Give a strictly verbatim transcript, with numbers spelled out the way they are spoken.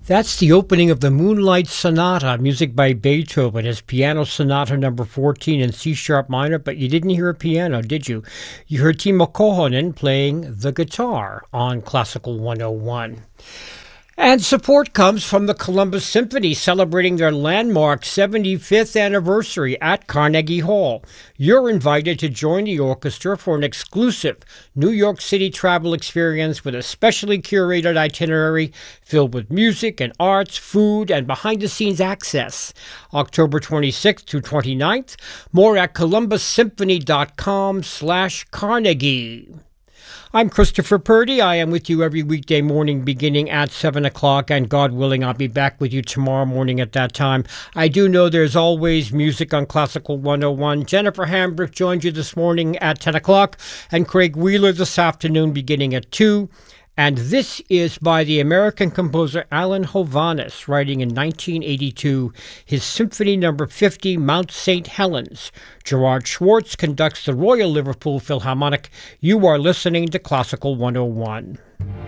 That's the opening of the Moonlight Sonata, music by Beethoven, his Piano Sonata number fourteen in C-sharp minor, but you didn't hear a piano, did you? You heard Timo Kohonen playing the guitar on Classical one oh one. And support comes from the Columbus Symphony, celebrating their landmark seventy-fifth anniversary at Carnegie Hall. You're invited to join the orchestra for an exclusive New York City travel experience with a specially curated itinerary filled with music and arts, food, and behind-the-scenes access. October twenty-sixth to twenty-ninth. More at columbus symphony.com slash Carnegie. I'm Christopher Purdy. I am with you every weekday morning beginning at seven o'clock, and God willing, I'll be back with you tomorrow morning at that time. I do know there's always music on Classical one oh one. Jennifer Hambrick joined you this morning at ten o'clock, and Craig Wheeler this afternoon beginning at two. And this is by the American composer Alan Hovhaness, writing in nineteen eighty-two, his Symphony number fifty, Mount Saint Helens. Gerard Schwartz conducts the Royal Liverpool Philharmonic. You are listening to Classical one oh one.